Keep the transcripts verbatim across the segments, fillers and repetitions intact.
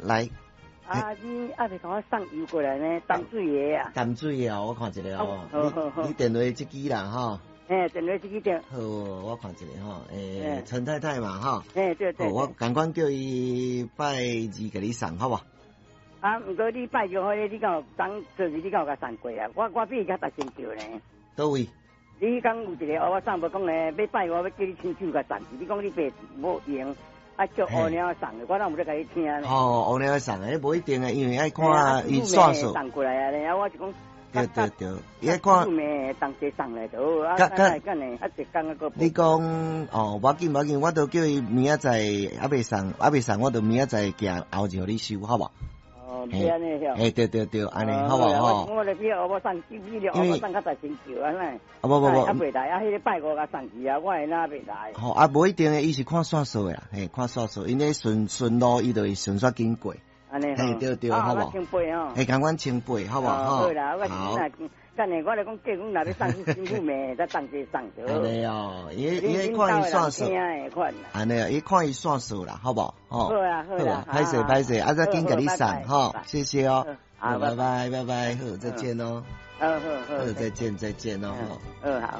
来。 啊，你啊，未甲我送油过来呢？淡水的啊。 淡水的哦，我看一下哦。 好好好。 你电话这支啦哈。 嘿，电话这支对。 好，我看一下哈，诶，陈太太嘛哈。 嘿，对对。 我赶快叫伊拜二给你送，好不？ 啊，毋过你拜叫好咧，你敢有当做是你敢有甲送过啊？我我比伊较大先叫呢。 倒位？ 你讲有一个我送无讲咧，要拜我要叫你亲手甲送去，你讲你白无用。啊，叫乌鸟送的，我哪有在甲你听呢？ 哦，乌鸟送的，迄无一定诶，因为爱看伊算数。 送过来啊，然后我就讲。 对对对，伊爱看。 咩当地送来就好，啊，干干呢，啊，一讲啊个。 你讲哦，无要紧无要紧，我都叫伊明仔载还未送，还未送，我都明仔载行后日互你收，好无？ 哦，别安尼晓。 诶，对对对，安尼好无吼？ 我来比我我送，比比了我送较大先叫安尼。啊不不不， 啊袂大，啊，迄个拜五甲送去啊，我会哪袂大。 吼啊，无一定诶，伊是看算数诶啦，嘿，看算数，因为顺顺路伊就会顺续经过。 安尼嘿，对对，好无？ 清杯吼。 嘿，共阮清杯，好无？ 好啦，我是干呢，我来讲，叫阮若要送去辛苦咩，再当地送着。 安尼哦，伊伊看伊算数，安尼哦，伊看伊算数啦，好无？吼。 好啦好啦， 歹势歹势，啊，再紧甲你送吼，谢谢哦。 好， 拜拜拜拜，好，再见哦。 好好好， 再见再见哦。 嗯好。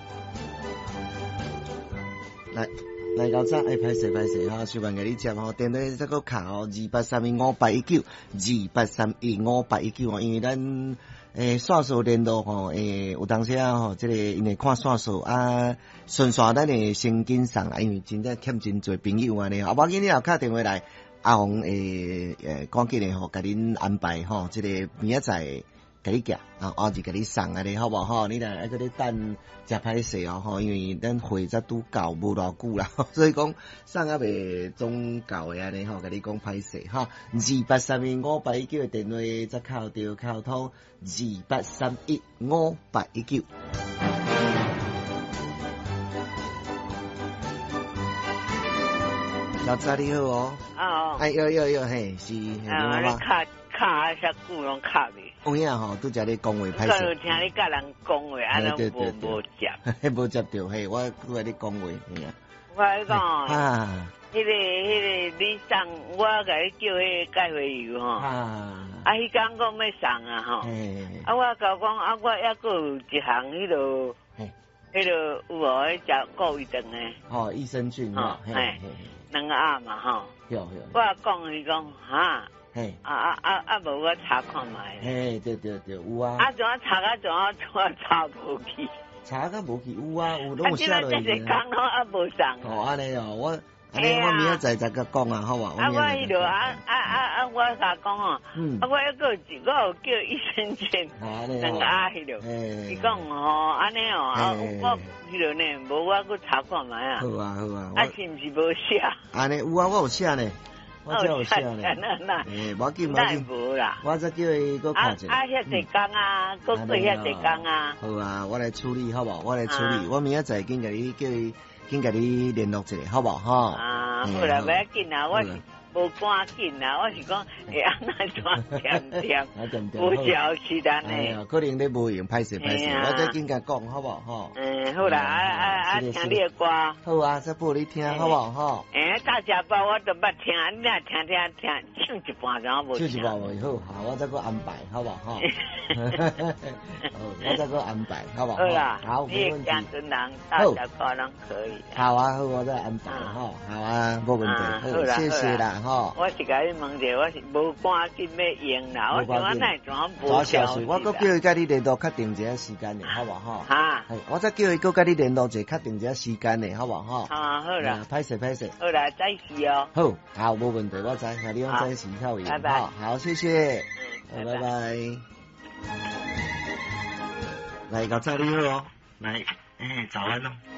来。来到这，哎，歹势歹势哈，小朋友你接吼，电话这个卡哦，二八三一五八一九，二八三一五八一九哦，因为咱诶算数联络吼，诶有当时啊吼，这个因为看算数啊，顺续咱会先紧送啦，因为真正欠真侪朋友安尼，啊，无要紧你若敲电话来，阿红诶诶，赶紧诶吼，甲恁安排吼，这个明仔载。给你夹啊，后日给你送啊，你好不好？你来嗰啲等食歹势哦，吼，因为咱会才拄到无偌久啦，所以讲送啊未总到诶安尼吼，甲你讲歹势哈。二八三一五八一九嘅电话则靠掉靠通，二八三一五八一九。小早你好哦。 哦。 哎哟哟哟，嘿，是。 啊，你卡卡遐久拢卡未？ 有影吼，拄则咧讲话歹势。 我听你甲人讲话，啊，拢无无接。 迄无接到，嘿，我拄仔咧讲话，嘿啊。 我讲， 啊， 迄个迄个你送，我甲你叫迄个钙回油吼。 啊。 啊，迄讲讲要送啊吼。啊，我甲讲啊，我还佫有一项迄落，迄落有无迄食顾胃肠诶。 哦，益生菌吼，嘿嘿。 两鸭嘛吼。 有有。 我讲伊讲哈。 嘿， 啊啊啊啊！无我查看卖。 嘿，对对对，有啊。 啊，怎啊查啊？怎啊怎啊查无去？ 查甲无去，有啊，有拢有写落去。 啊，即个讲拢啊无送。 哦，安尼哦，我安尼我明仔载再甲讲啊，好无？ 啊，我迄落啊啊啊啊！我甲讲哦，啊，我一个我有叫医生签，两鸭迄落。伊讲哦，安尼哦，啊，我迄落呢，无我去查看卖啊。 好啊好啊。 啊，是毋是无写？ 安尼有啊，我有写呢。我真有写呢，诶，无紧无紧，我再叫伊搁看一下。 啊，遐济工啊，搁过遐济工啊。 好啊，我来处理好无？我来处理，我明仔载紧甲你叫伊，紧甲你联络一下，好无？哈。 啊，好啦，不要紧啊，我是无赶紧啊，我是讲会安那怎点点，无消息单呢。 可能你无用，歹势歹势，我再紧甲讲，好无？哈。 嗯，好啦，啊啊啊，听你的歌。 好啊，再播你听，好无？哈。 诶，大家包我都捌听，你若听听听，唱一半然后无。 唱一半无好，好，我再个安排，好无？哈。我再个安排，好无？ 好啦， 好， 没问题。江真人，大家可能可以。 好啊，好，我再安排，哈。好啊，没问题。好，谢谢啦，哈。 我是甲你问者，我是无赶紧要用啦，我想我那怎无消息。 我搁叫伊甲你联络，确定一下时间的，好无？哈。 哈。 我再叫伊搁甲你联络者，确定一下时间的，好无？哈。 啊，好啦。 歹势歹势。 好啦，再试哦。 好，好，无问题，我知，下你用再试套用。 拜拜。 好，谢谢。嗯，拜拜。来，搞这里哦，来，哎，早安哦。